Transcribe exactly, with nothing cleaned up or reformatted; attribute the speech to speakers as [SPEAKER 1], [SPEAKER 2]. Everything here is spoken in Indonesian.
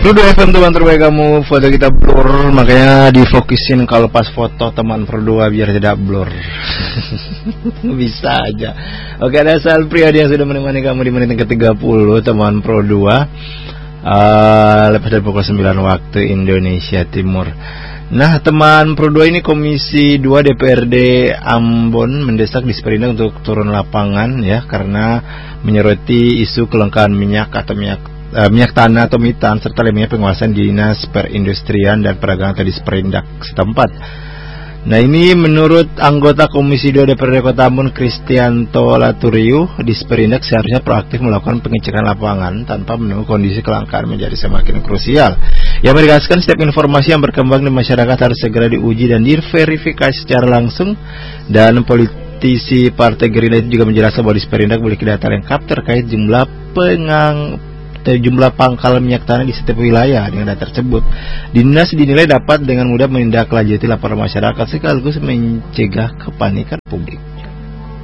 [SPEAKER 1] Produk F M teman terbaik kamu, foto kita blur, makanya difokusin kalau pas foto teman Produk biar tidak blur. Bisa aja. Oke, ada Salpriadi yang sudah menemani kamu di menit yang ke tiga puluh teman Produk. Uh, lepas dari pukul sembilan waktu Indonesia Timur. Nah, teman Produk ini Komisi dua D P R D Ambon mendesak Disperindak untuk turun lapangan ya, karena menyoroti isu kelangkaan minyak atau minyak Uh, minyak tanah atau mitan serta lemahnya penguasaan Dinas Perindustrian dan Perdagangan atau Disperindak setempat. Nah, ini menurut anggota Komisi dua D P R D Kota Ambon Kristianto Laturiu, Disperindak seharusnya proaktif melakukan pengecekan lapangan tanpa menunggu kondisi kelangkaan menjadi semakin krusial. Yang menegaskan setiap informasi yang berkembang di masyarakat harus segera diuji dan diverifikasi secara langsung, dan politisi Partai Gerindra itu juga menjelaskan bahwa Disperindak memiliki data lengkap terkait jumlah pengang jumlah pangkal minyak tanah di setiap wilayah. Dengan data tersebut, Dinas dinilai dapat dengan mudah menindaklanjuti laporan masyarakat sekaligus mencegah kepanikan publik.